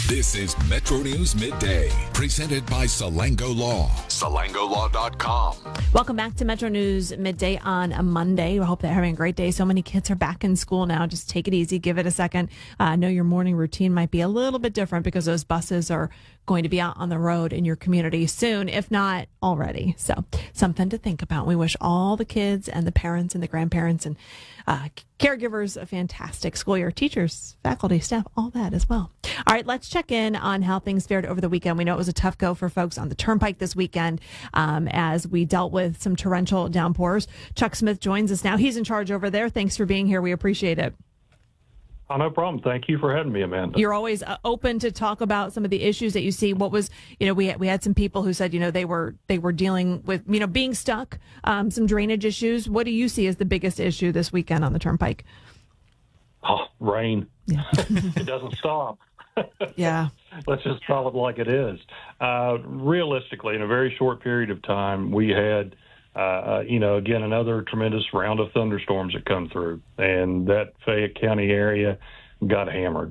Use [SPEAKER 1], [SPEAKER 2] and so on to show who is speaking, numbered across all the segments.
[SPEAKER 1] This is Metro News Midday, presented by Salango Law. SalangoLaw.com.
[SPEAKER 2] Welcome back to Metro News Midday on a Monday. We hope that you're having a great day. So many kids are back in school now. Just take it easy. Give it a second. I know your morning routine might be a little bit different because those buses are going to be out on the road in your community soon, if not already. So something to think about. We wish all the kids and the parents and the grandparents and caregivers a fantastic school year. Teachers, faculty, staff, all that as well. All right, let's check in on how things fared over the weekend. We know it was a tough go for folks on the Turnpike this weekend as we dealt with some torrential downpours. Chuck Smith joins us now. He's in charge over there. Thanks for being here. We appreciate it.
[SPEAKER 3] Oh, no problem. Thank you for having me, Amanda.
[SPEAKER 2] You're always open to talk about some of the issues that you see. What was, we had some people who said, they were dealing with, being stuck, some drainage issues. What do you see as the biggest issue this weekend on the Turnpike?
[SPEAKER 3] Oh, rain.
[SPEAKER 2] Yeah.
[SPEAKER 3] It doesn't stop.
[SPEAKER 2] Yeah.
[SPEAKER 3] Let's just call it like it is. Realistically, in a very short period of time, we had again, another tremendous round of thunderstorms that come through, and that Fayette County area got hammered.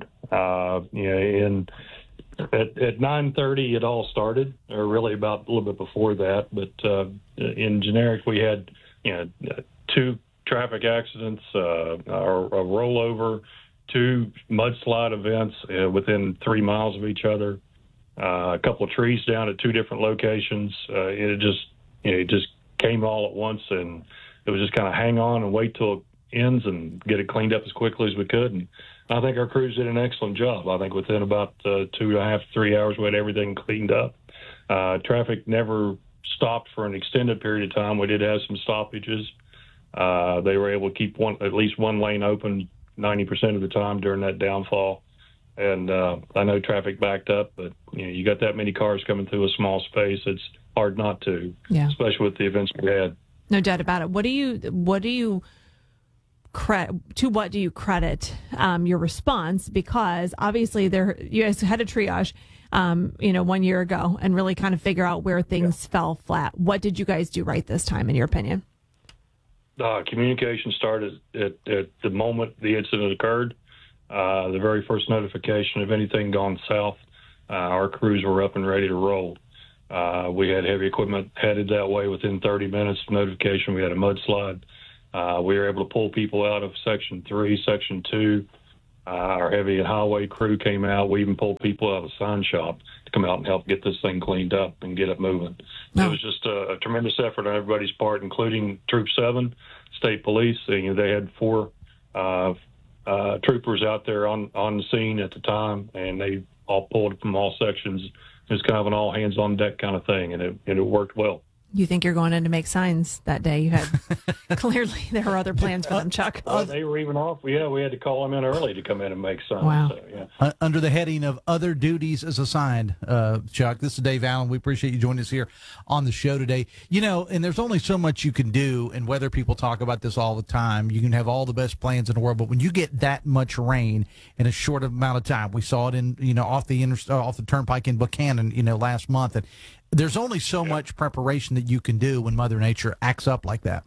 [SPEAKER 3] And at 9:30, it all started, or really about a little bit before that. But in generic, we had, two traffic accidents, a rollover, two mudslide events within 3 miles of each other, a couple of trees down at two different locations. It just came all at once, and it was just kind of hang on and wait till it ends and get it cleaned up as quickly as we could. And I think our crews did an excellent job. I think within about 2.5 to 3 hours, we had everything cleaned up. Traffic never stopped for an extended period of time. We did have some stoppages. They were able to keep at least one lane open 90% of the time during that downfall. And I know traffic backed up, but you got that many cars coming through a small space. It's hard not to, especially with the events we had.
[SPEAKER 2] No doubt about it. What do you credit your response? Because obviously you guys had a triage, 1 year ago and really kind of figure out where things fell flat. What did you guys do right this time, in your opinion?
[SPEAKER 3] Communication started at the moment the incident occurred. The very first notification of anything gone south, our crews were up and ready to roll. We had heavy equipment headed that way within 30 minutes of notification. We had a mudslide. We were able to pull people out of Section 3, Section 2. Our heavy and highway crew came out. We even pulled people out of the sign shop to come out and help get this thing cleaned up and get it moving. It was just a tremendous effort on everybody's part, including Troop 7, State Police. They had 4 troopers out there on the scene at the time, and they all pulled from all sections. It was kind of an all hands on deck kind of thing, and it worked well.
[SPEAKER 2] You think you're going in to make signs that day? You had clearly there were other plans for them, Chuck.
[SPEAKER 3] They were even off. We had to call them in early to come in and make signs.
[SPEAKER 2] Wow.
[SPEAKER 3] So,
[SPEAKER 4] under the heading of other duties as assigned, Chuck, this is Dave Allen. We appreciate you joining us here on the show today. And there's only so much you can do, and whether people talk about this all the time, you can have all the best plans in the world, but when you get that much rain in a short amount of time, we saw it in off the Turnpike in Buchanan, last month, and there's only so much preparation that you can do when Mother Nature acts up like that.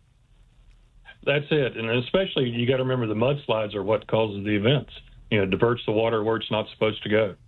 [SPEAKER 3] That's it. And especially, you got to remember the mudslides are what causes the events. It diverts the water where it's not supposed to go.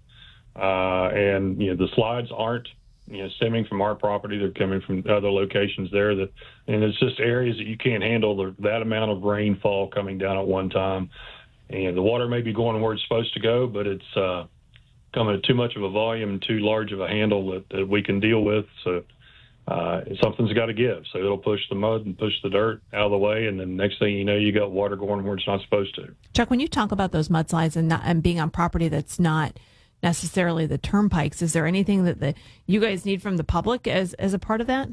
[SPEAKER 3] And the slides aren't, stemming from our property. They're coming from other locations there. And it's just areas that you can't handle that amount of rainfall coming down at one time. And the water may be going where it's supposed to go, but it's coming at too much of a volume and too large of a handle that we can deal with. So something's got to give. So it'll push the mud and push the dirt out of the way, and then next thing you know, you got water going where it's not supposed to.
[SPEAKER 2] Chuck, when you talk about those mudslides and being on property that's not necessarily the turnpikes, is there anything that you guys need from the public as a part of that?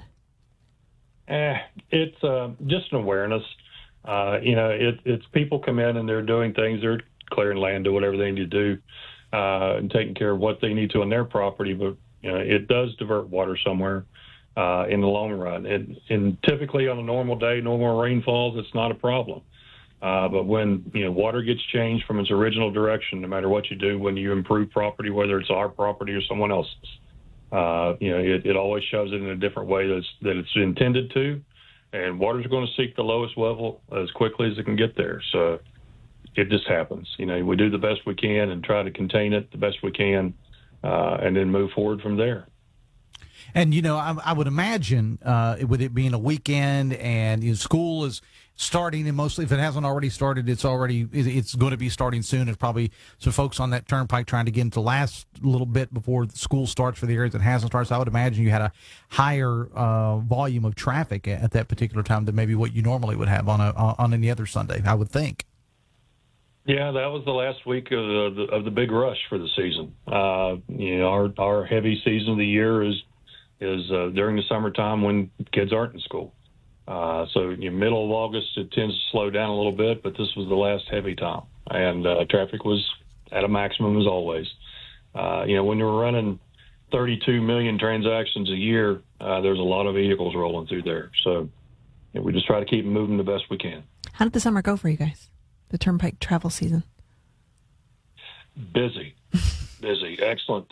[SPEAKER 3] It's just an awareness. It's people come in and they're doing things. They're clearing land, do whatever they need to do, and taking care of what they need to on their property. But it does divert water somewhere in the long run. And typically on a normal day, normal rainfalls, it's not a problem. But when water gets changed from its original direction, no matter what you do, when you improve property, whether it's our property or someone else's, it always shows it in a different way that it's intended to. And water's going to seek the lowest level as quickly as it can get there. So it just happens. We do the best we can and try to contain it the best we can, and then move forward from there.
[SPEAKER 4] And, I would imagine with it being a weekend and school is starting, and mostly if it hasn't already started, it's going to be starting soon. There's probably some folks on that turnpike trying to get into the last little bit before the school starts for the areas that hasn't started. So I would imagine you had a higher volume of traffic at that particular time than maybe what you normally would have on any other Sunday, I would think.
[SPEAKER 3] Yeah, that was the last week of the big rush for the season. Our heavy season of the year is during the summertime when kids aren't in school. So middle of August, it tends to slow down a little bit, but this was the last heavy time, and traffic was at a maximum as always. When you're running 32 million transactions a year, there's a lot of vehicles rolling through there. So we just try to keep moving the best we can.
[SPEAKER 2] How did the summer go for you guys, the turnpike travel season?
[SPEAKER 3] Busy, excellent.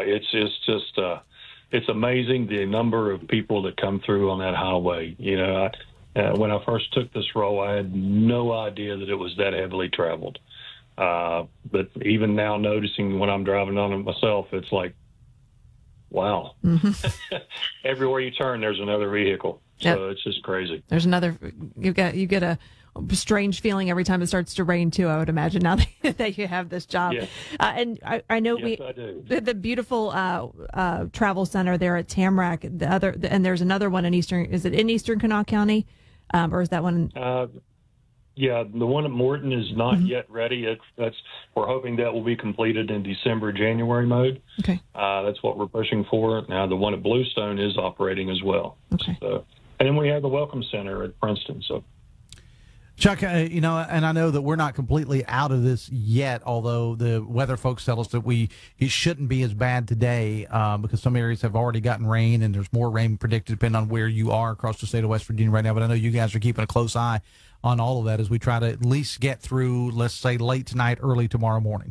[SPEAKER 3] It's amazing the number of people that come through on that highway. When I first took this role, I had no idea that it was that heavily traveled. But even now, noticing when I'm driving on it myself, it's like, wow. Mm-hmm. Everywhere you turn, there's another vehicle. So It's just crazy.
[SPEAKER 2] There's another. You get a strange feeling every time it starts to rain too, I would imagine, now that you have this job.
[SPEAKER 3] Yeah.
[SPEAKER 2] And I know
[SPEAKER 3] I do.
[SPEAKER 2] the beautiful travel center there at Tamarack, and there's another one in is it in Eastern Kanawha County? Or is that one?
[SPEAKER 3] Yeah, the one at Morton is not yet ready. We're hoping that will be completed in December, January mode.
[SPEAKER 2] Okay.
[SPEAKER 3] That's what we're pushing for. Now, the one at Bluestone is operating as well.
[SPEAKER 2] Okay.
[SPEAKER 3] So, and then we have the Welcome Center at Princeton. So,
[SPEAKER 4] Chuck, and I know that we're not completely out of this yet, although the weather folks tell us that it shouldn't be as bad today because some areas have already gotten rain and there's more rain predicted depending on where you are across the state of West Virginia right now. But I know you guys are keeping a close eye on all of that as we try to at least get through, let's say, late tonight, early tomorrow morning.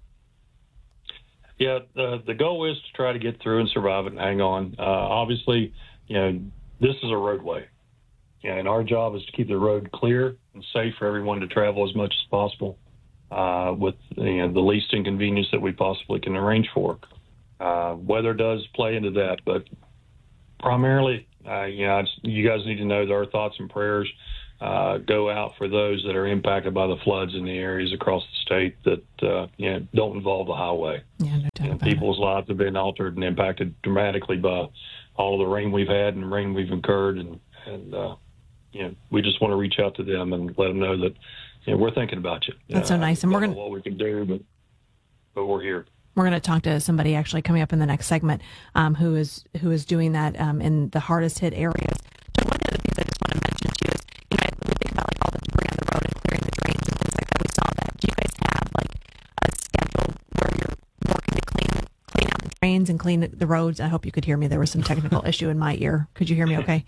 [SPEAKER 3] Yeah, the goal is to try to get through and survive it and hang on. Obviously, this is a roadway. And our job is to keep the road clear and safe for everyone to travel as much as possible with the least inconvenience that we possibly can arrange for. Weather does play into that, but primarily, you guys need to know that our thoughts and prayers go out for those that are impacted by the floods in the areas across the state that don't involve the highway.
[SPEAKER 2] Yeah, no doubt about
[SPEAKER 3] people's lives have been altered and impacted dramatically by all of the rain we've had and rain we've incurred, and we just want to reach out to them and let them know that we're thinking about you.
[SPEAKER 2] That's so nice, and we're going to
[SPEAKER 3] what we can do, but we're here.
[SPEAKER 2] We're going to talk to somebody actually coming up in the next segment who is doing that in the hardest hit areas. So one of the things I just want to mention to you is, when we think about all the debris on the road and clearing the drains and things like that, we saw that. Do you guys have a schedule where you're working to clean out the drains and clean the roads? I hope you could hear me. There was some technical issue in my ear. Could you hear me okay?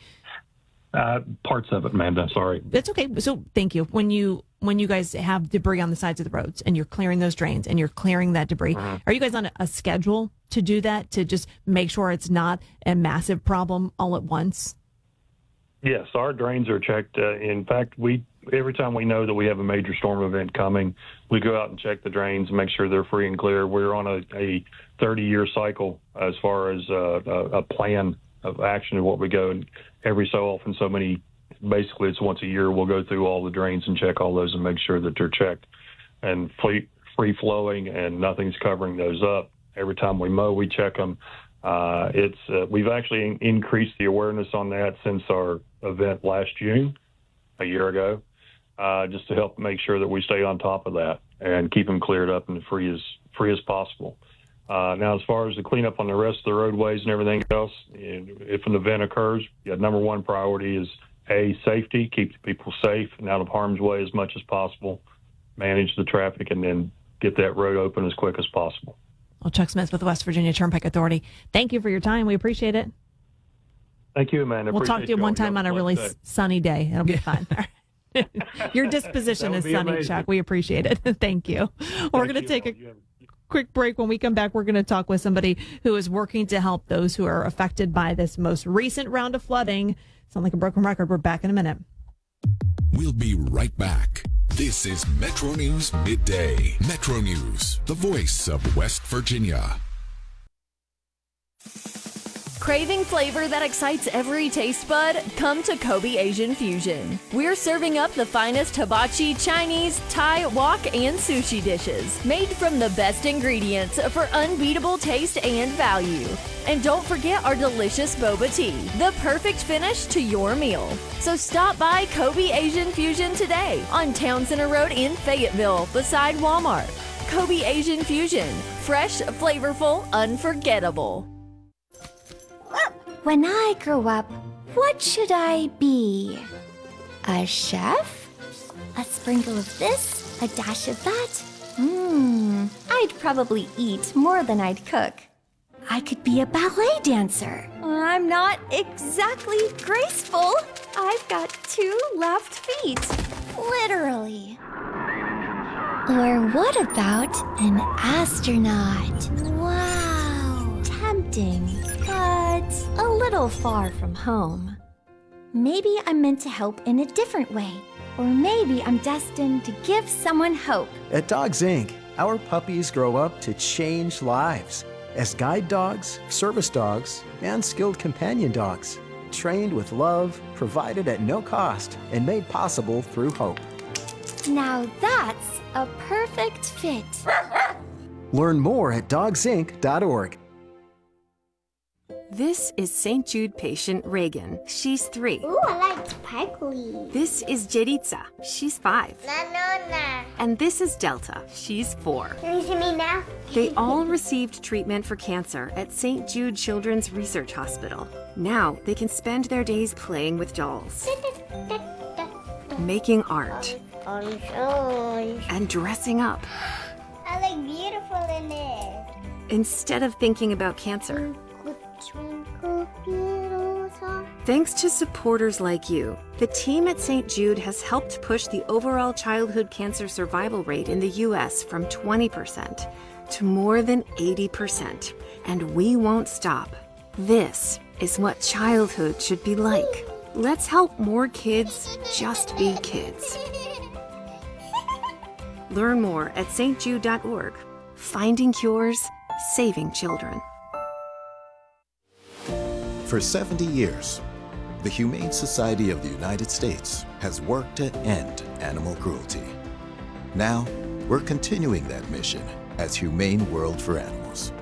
[SPEAKER 3] Parts of it, Amanda. Sorry.
[SPEAKER 2] That's okay. So thank you. When you guys have debris on the sides of the roads and you're clearing those drains and you're clearing that debris, are you guys on a schedule to do that, to just make sure it's not a massive problem all at once?
[SPEAKER 3] Yes, our drains are checked. In fact, every time we know that we have a major storm event coming, we go out and check the drains and make sure they're free and clear. We're on a 30-year cycle as far as a plan of action of what we go, and every so often, basically it's once a year, we'll go through all the drains and check all those and make sure that they're checked and free flowing and nothing's covering those up. Every time we mow, we check them. We've actually increased the awareness on that since our event last June, a year ago, just to help make sure that we stay on top of that and keep them cleared up and free as possible. Now, as far as the cleanup on the rest of the roadways and everything else, if an event occurs, number one priority is safety, keep the people safe and out of harm's way as much as possible, manage the traffic, and then get that road open as quick as possible.
[SPEAKER 2] Well, Chuck Smith with the West Virginia Turnpike Authority, thank you for your time. We appreciate it.
[SPEAKER 3] Thank you, Amanda.
[SPEAKER 2] We'll talk to you one time on a really sunny day. It'll be fun. Your disposition is sunny, amazing. Chuck. We appreciate it. Thank you. We're going to take a quick break. When we come back, we're going to talk with somebody who is working to help those who are affected by this most recent round of flooding. Sound like a broken record. We're back in a minute.
[SPEAKER 1] We'll be right back. This is Metro News Midday. Metro News, the voice of West Virginia.
[SPEAKER 5] Craving flavor that excites every taste bud? Come to Kobe Asian Fusion. We're serving up the finest hibachi, Chinese, Thai, wok, and sushi dishes, made from the best ingredients for unbeatable taste and value. And don't forget our delicious boba tea, the perfect finish to your meal. So stop by Kobe Asian Fusion today on Town Center Road in Fayetteville, beside Walmart. Kobe Asian Fusion, fresh, flavorful, unforgettable.
[SPEAKER 6] When I grow up, what should I be? A chef? A sprinkle of this, a dash of that? I'd probably eat more than I'd cook. I could be a ballet dancer. I'm not exactly graceful. I've got 2 left feet. Literally. Or what about an astronaut? Wow. Tempting, but a little far from home. Maybe I'm meant to help in a different way. Or maybe I'm destined to give someone hope.
[SPEAKER 7] At Dogs Inc., our puppies grow up to change lives as guide dogs, service dogs, and skilled companion dogs, trained with love, provided at no cost, and made possible through hope.
[SPEAKER 6] Now that's a perfect fit.
[SPEAKER 7] Learn more at dogsinc.org.
[SPEAKER 8] This is St. Jude patient Reagan. She's 3.
[SPEAKER 9] Ooh, I like sparkly.
[SPEAKER 8] This is Jeritza. She's 5.
[SPEAKER 9] Nanona.
[SPEAKER 8] And this is Delta. She's 4.
[SPEAKER 9] Can you see me now?
[SPEAKER 8] They all received treatment for cancer at St. Jude Children's Research Hospital. Now they can spend their days playing with dolls, making art, and dressing up.
[SPEAKER 9] I look beautiful in it.
[SPEAKER 8] Instead of thinking about cancer. Thanks to supporters like you, the team at St. Jude has helped push the overall childhood cancer survival rate in the U.S. from 20% to more than 80%. And we won't stop. This is what childhood should be like. Let's help more kids just be kids. Learn more at stjude.org. Finding cures, saving children.
[SPEAKER 10] For 70 years, the Humane Society of the United States has worked to end animal cruelty. Now, we're continuing that mission as Humane World for Animals.